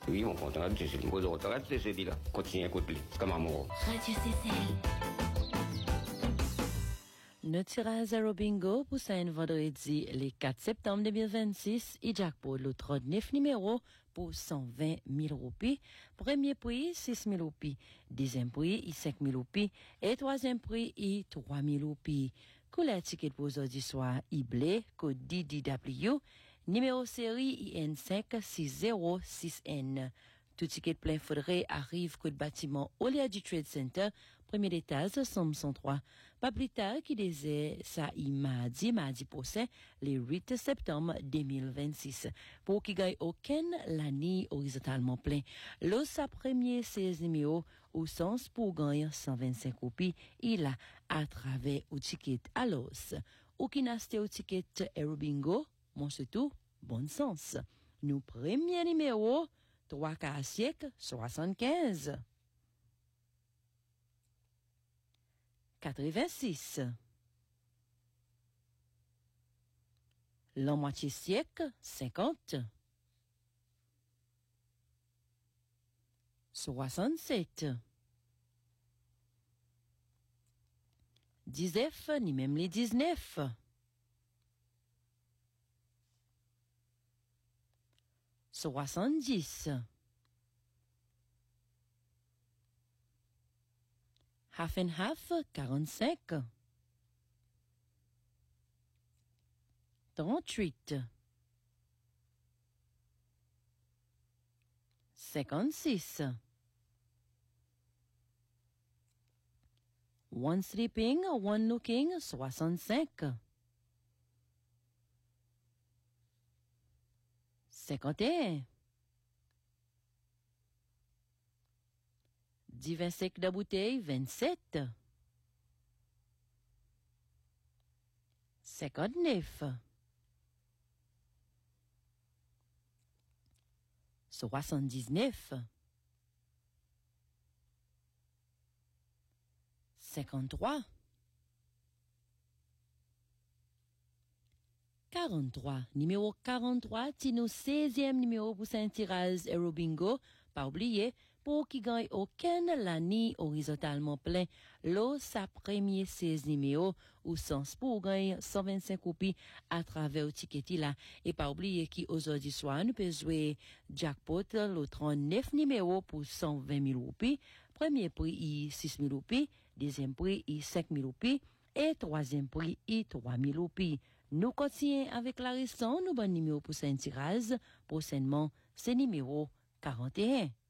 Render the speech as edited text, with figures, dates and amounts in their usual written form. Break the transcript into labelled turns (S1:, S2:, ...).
S1: Oui, mon compte Radio CCL. Vous aurez Radio CCL là. Continuez à écouter. C'est comme amour.
S2: Radio CCL.
S3: Notre tirage à Bingo pour ça un vendredi le 4 septembre 2026 et jackpot le 39 numéro pour 120 000 roupies. Premier prix 6 000 roupies. Deuxième prix 5 000 roupies. Et troisième prix 3 000 roupies. Couleur ticket pour aujourd'hui soir blé code DDW numéro série IN5606N. Tout ticket plein faudrait arrive code bâtiment Olia du Trade Center, premier étage, somme 103. Pas plus tard qu'il disait ça mardi prochain, le 8 septembre 2026. Pour qu'il gagne aucun l'année horizontalement plein. Le sa premier 16 numéros au sens pour gagner 125 copies, il a à travers au ticket à l'os. Ou qui n'a acheté au ticket Aerobingo, mon surtout, bon sens. Nous premier numéro, 3 quarts siècle, 75. 86. La moitié siècle, 50. 67. 19, ni même les 19. 70. Half and half, 45. 38. 56. One sleeping, one looking, 65. 51. 10 25 de bouteille, 27. 59. 79. 53. 43. Numéro 43, Tino 16e numéro pour Saint-Tiraz Aerobingo. Pas oublier, pour qui gagne aucun l'année horizontalement plein, l'eau sa premier 16 numéro ou sens pour gagner 125 copies à travers le ticket là. Et pas oublier qu'aujourd'hui soir, nous pouvons jouer jackpot, le 39 numéro pour 120 000 roupies. Premier prix 6 000 roupies. Deuxième prix 5 000 roupies. Et troisième prix 3 000 roupies. Nous continuons avec la raison, nous bon numéro pour Saint-Tiraz. Prochainement, c'est numéro 41.